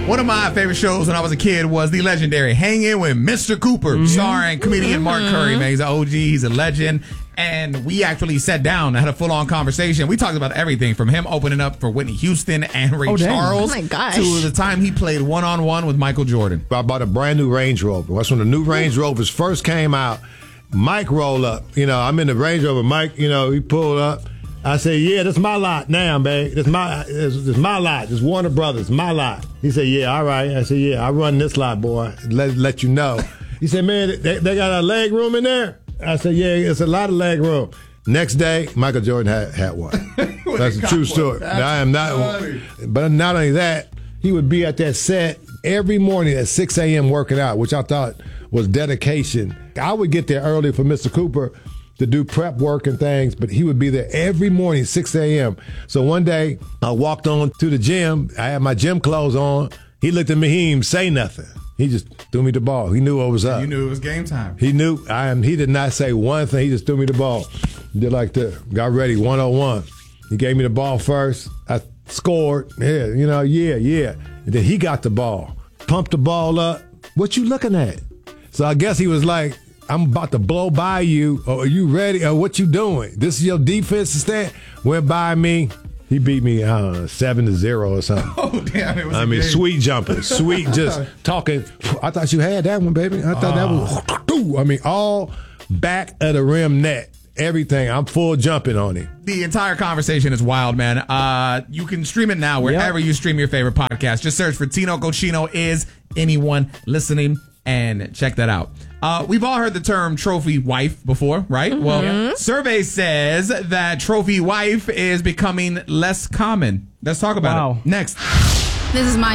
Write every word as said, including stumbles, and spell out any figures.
One of my favorite shows when I was a kid was the legendary Hanging with Mister Cooper, mm-hmm. starring comedian Mark Curry. Man, he's an O G. He's a legend. And we actually sat down and had a full-on conversation. We talked about everything from him opening up for Whitney Houston and Ray oh, Charles oh my gosh. to the time he played one-on-one with Michael Jordan. I bought a brand new Range Rover. That's when the new Range Rovers first came out. Mike rolled up. You know, I'm in the Range Rover. Mike, you know, he pulled up. I said, yeah, this my lot now, babe. This my this, this my lot. This Warner Brothers, my lot. He said, yeah, all right. I said, yeah, I run this lot, boy. Let let you know. He said, man, they, they got a leg room in there? I said, yeah, it's a lot of leg room. Next day, Michael Jordan had, had one. That's a true story. I am not, funny. But not only that, he would be at that set every morning at six a.m. working out, which I thought was dedication. I would get there early for Mister Cooper to do prep work and things, but he would be there every morning, six a.m. So one day, I walked on to the gym. I had my gym clothes on. He looked at me. He didn't say nothing. He just threw me the ball. He knew what was up. You knew it was game time. He knew. I am. He did not say one thing. He just threw me the ball. Did like this. Got ready, one oh one. He gave me the ball first. I scored. Yeah, you know, yeah, yeah. And then he got the ball. Pumped the ball up. What you looking at? So I guess he was like, I'm about to blow by you. Or are you ready? Or what you doing? This is your defense stand. Went by me. He beat me uh, seven to zero or something. Oh damn! It was I mean, game. Sweet jumping, sweet just talking. I thought you had that one, baby. I thought oh. that was. I mean, all back of the rim net, everything. I'm full jumping on it. The entire conversation is wild, man. Uh, you can stream it now wherever yep. you stream your favorite podcast. Just search for Tino Cochino. Is anyone listening? And check that out. Uh, we've all heard the term trophy wife before, right? Mm-hmm. Well, survey says that trophy wife is becoming less common. Let's talk about wow. it next. This is my